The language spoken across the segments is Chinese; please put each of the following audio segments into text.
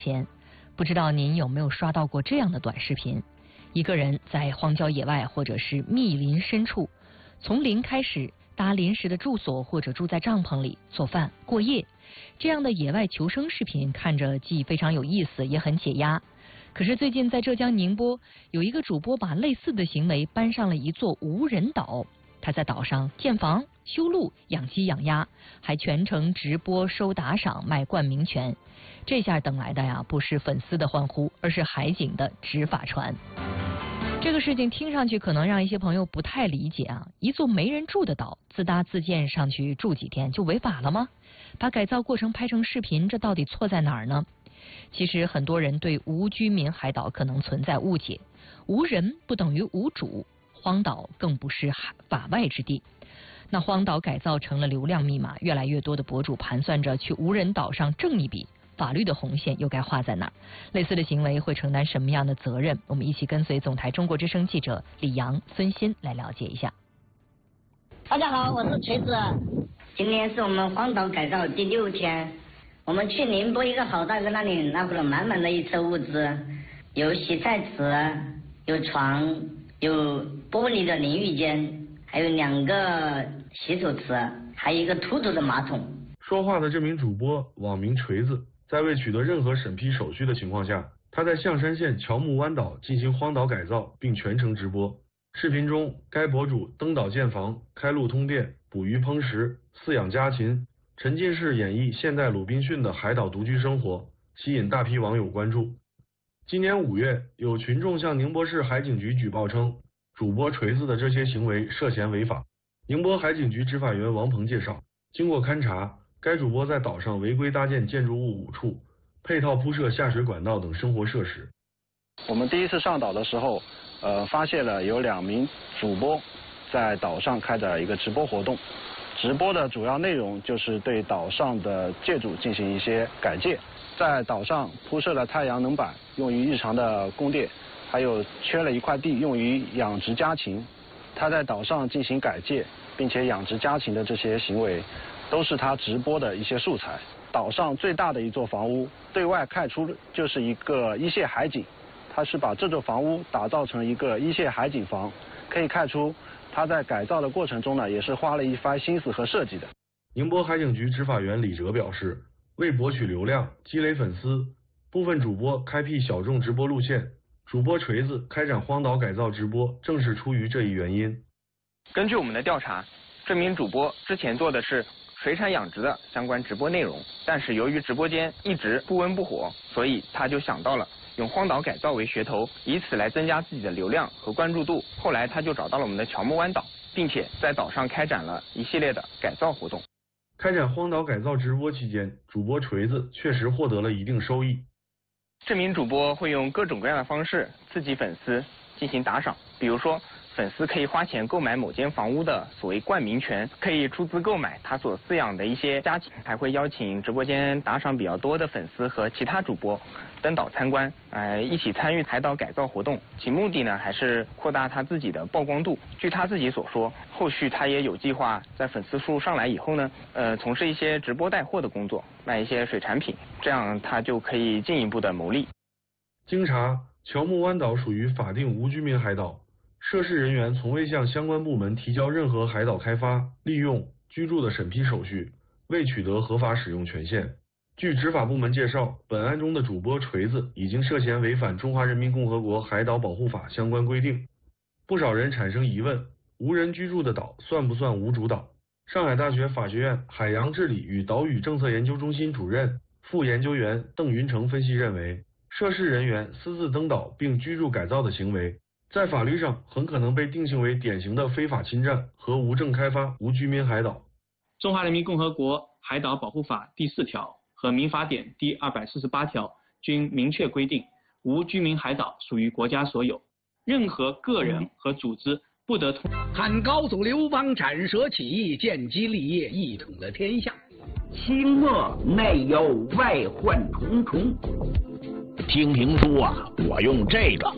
前，不知道您有没有刷到过这样的短视频？一个人在荒郊野外或者是密林深处，从零开始搭临时的住所或者住在帐篷里做饭过夜，这样的野外求生视频看着既非常有意思，也很解压。可是最近在浙江宁波，有一个主播把类似的行为搬上了一座无人岛。他在岛上建房、修路、养鸡养鸭，还全程直播收打赏、卖冠名权。这下等来的呀，不是粉丝的欢呼，而是海警的执法船。这个事情听上去可能让一些朋友不太理解啊，一座没人住的岛，自搭自建上去住几天就违法了吗？把改造过程拍成视频，这到底错在哪儿呢？其实很多人对无居民海岛可能存在误解，无人不等于无主，荒岛更不是法外之地。那荒岛改造成了流量密码，越来越多的博主盘算着去无人岛上挣一笔，法律的红线又该画在哪儿？类似的行为会承担什么样的责任？我们一起跟随总台中国之声记者李阳、孙鑫来了解一下。 大家好，我是锤子。今天是我们荒岛改造第6天，我们去宁波一个好大哥那里拿回了满满的一车物资，有洗菜池，有床，有玻璃的淋浴间，还有2个洗手池，还有一个凸的马桶。 说话的这名主播网名锤子，在未取得任何审批手续的情况下，他在象山县乔木湾岛进行荒岛改造，并全程直播。视频中，该博主登岛建房、开路通电、捕鱼烹食、饲养家禽，沉浸式演绎现代鲁滨逊的海岛独居生活，吸引大批网友关注。今年5月，有群众向宁波市海警局举报称，主播锤子的这些行为涉嫌违法。宁波海警局执法员王鹏介绍，经过勘查，该主播在岛上违规搭建建筑物5处，配套铺设下水管道等生活设施。 我们第一次上岛的时候，发现了有2名主播在岛上开展一个直播活动。直播的主要内容就是对岛上的建筑进行一些改建，在岛上铺设了太阳能板，用于日常的供电，还有缺了一块地用于养殖家禽。他在岛上进行改建，并且养殖家禽的这些行为，都是他直播的一些素材。岛上最大的一座房屋，对外看出就是一个一线海警，他是把这座房屋打造成一个一线海警房，可以看出他在改造的过程中呢，也是花了一番心思和设计的。 宁波海警局执法员李哲表示，为博取流量、积累粉丝，部分主播开辟小众直播路线，主播锤子开展荒岛改造直播，正是出于这一原因。 根据我们的调查，这名主播之前做的是水产养殖的相关直播内容，但是由于直播间一直不温不火，所以他就想到了用荒岛改造为噱头，以此来增加自己的流量和关注度。后来他就找到了我们的乔木湾岛，并且在岛上开展了一系列的改造活动。 开展荒岛改造直播期间，主播锤子确实获得了一定收益。 这名主播会用各种各样的方式刺激粉丝进行打赏，比如说粉丝可以花钱购买某间房屋的所谓冠名权，可以出资购买他所饲养的一些家禽，还会邀请直播间打赏比较多的粉丝和其他主播登岛参观，一起参与海岛改造活动。其目的呢，还是扩大他自己的曝光度。据他自己所说，后续他也有计划在粉丝数上来以后呢，从事一些直播带货的工作，卖一些水产品，这样他就可以进一步的牟利。 经查，乔木湾岛属于法定无居民海岛。涉事人员从未向相关部门提交任何海岛开发、利用、居住的审批手续，未取得合法使用权限。据执法部门介绍，本案中的主播锤子已经涉嫌违反《中华人民共和国海岛保护法》相关规定。不少人产生疑问，无人居住的岛算不算无主岛？上海大学法学院海洋治理与岛屿政策研究中心主任、副研究员邓云成分析认为，涉事人员私自登岛并居住改造的行为，在法律上很可能被定性为典型的非法侵占和无证开发无居民海岛。 中华人民共和国海岛保护法第4条和民法典第248条均明确规定，无居民海岛属于国家所有，任何个人和组织不得通。 汉高祖刘邦斩蛇起义，建基立业，一统了天下。 清末内忧外患重重。听评书啊，我用这个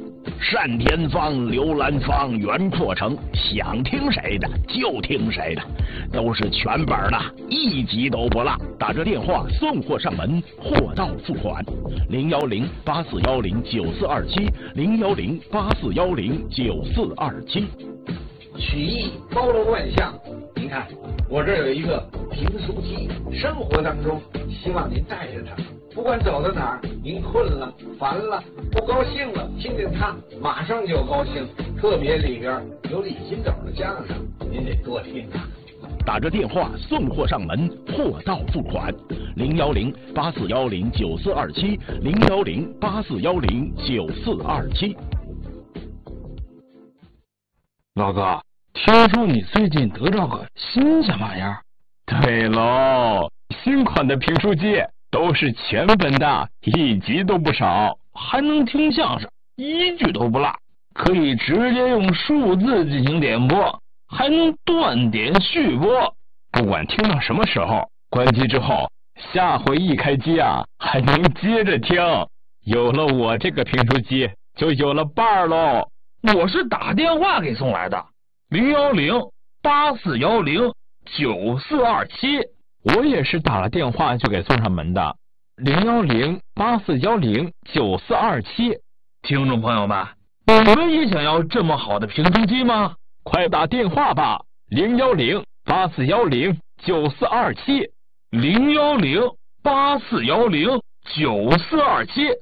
单田芳、刘兰芳、袁阔成，想听谁的就听谁的，都是全本的，一集都不落。打这电话送货上门，货到付款。010-8410-9427 010-8410-9427。 曲艺包罗万象，您看我这儿有一个评书机，生活当中希望您带着它，不管走到哪儿，您困了、烦了、不高兴了，听听它，马上就高兴。特别里边有李金斗的相声，您得多听啊。 打着电话送货上门，货到付款。010-8410-9427 010-8410-9427。 老哥，听说你最近得着个新什么玩意儿？ 对喽，新款的评书机都是全本的，一集都不少， 还能听相声，一句都不落，可以直接用数字进行点播，还能断点续播。 不管听到什么时候，关机之后，下回一开机啊，还能接着听。有了我这个评书机，就有了伴儿喽。 我是打电话给送来的，010-8410-9427。 我也是打了电话就给送上门的，010-8410-9427。 听众朋友们，你们也想要这么好的评书机吗？ 快打电话吧，010-8410-9427 010-8410-9427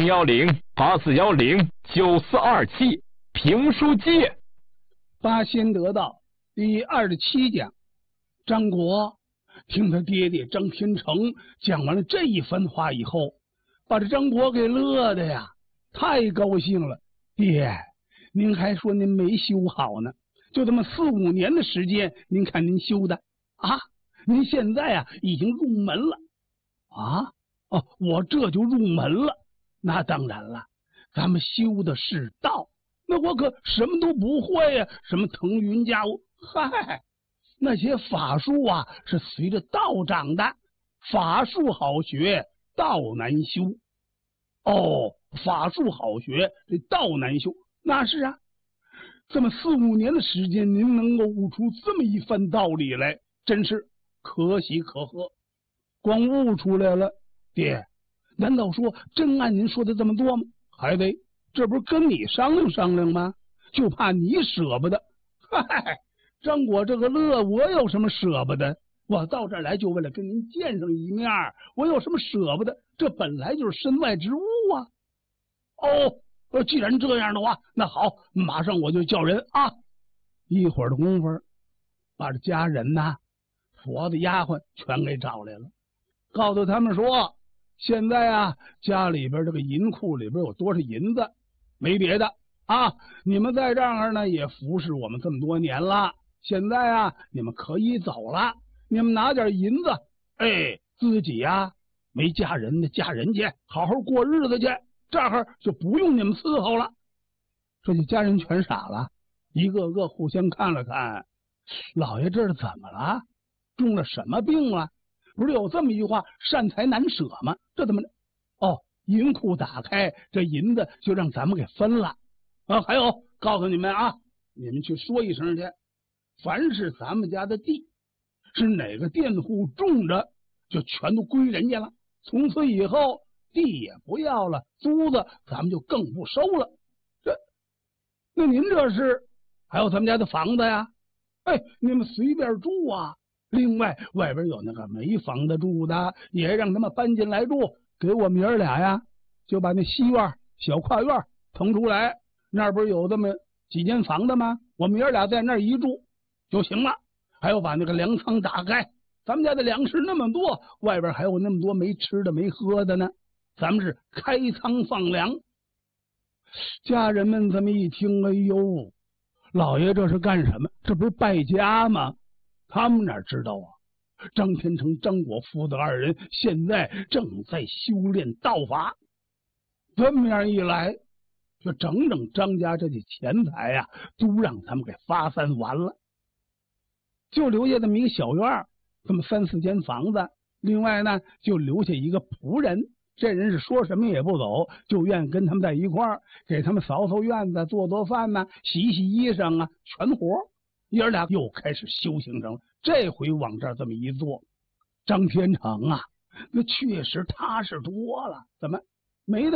010-8410-9427。评书记， 八仙得道第27讲。张国听他爹爹张天成讲完了这一番话以后，把这张国给乐的呀，太高兴了。爹，您还说您没修好呢，就这么4、5年的时间，您看您修的啊，您现在啊已经入门了啊？哦，我这就入门了。那当然了，咱们修的是道。那我可什么都不会呀，什么腾云驾雾，嗨，那些法术啊是随着道长的，法术好学，道难修。哦，法术好学，这道难修，那是啊。这么4、5年的时间，您能够悟出这么一番道理来，真是可喜可贺。光悟出来了，爹，难道说真按您说的这么多吗？还得。这不是跟你商量商量吗？就怕你舍不得。嗨，张果这个乐，我有什么舍不得？我到这儿来就为了跟您见上一面，我有什么舍不得？这本来就是身外之物啊。哦，既然这样的话，那好，马上我就叫人啊。一会儿的功夫，把这家人呐、婆子、丫鬟全给找来了，告诉他们说，现在啊，家里边这个银库里边有多少银子？没别的啊，你们在这儿呢也服侍我们这么多年了，现在啊你们可以走了，你们拿点银子，哎，自己呀没嫁人的嫁人去，好好过日子去，这儿就不用你们伺候了。这就家人全傻了，一个个互相看了看，老爷这是怎么了？中了什么病了？不是有这么一句话，善财难舍吗？这怎么着？哦，银库打开，这银子就让咱们给分了啊！还有，告诉你们啊，你们去说一声去，凡是咱们家的地，是哪个佃户种着，就全都归人家了。从此以后，地也不要了，租子咱们就更不收了。那您这是还有咱们家的房子呀？哎，你们随便住啊。另外，外边有那个没房子住的，也让他们搬进来住。给我们爷俩呀，就把那西院、小跨院腾出来，那儿不是有这么几间房子吗？我们爷俩在那儿一住就行了。还有把那个粮仓打开，咱们家的粮食那么多，外边还有那么多没吃的、没喝的呢。咱们是开仓放粮。家人们这么一听，哎呦，老爷这是干什么？这不是败家吗？他们哪知道啊？张天成、张果父子二人现在正在修炼道法，这么样一来，就整张家这些钱财呀，都让他们给发散完了，就留下这么一个小院，这么3、4间房子，另外呢，就留下一个仆人， 这人是说什么也不走，就愿意跟他们在一块儿，给他们扫扫院子、做饭呐、洗洗衣裳啊，全活。爷儿俩又开始修行上了。这回往这儿这么一坐，张天成啊，那确实踏实多了。怎么没得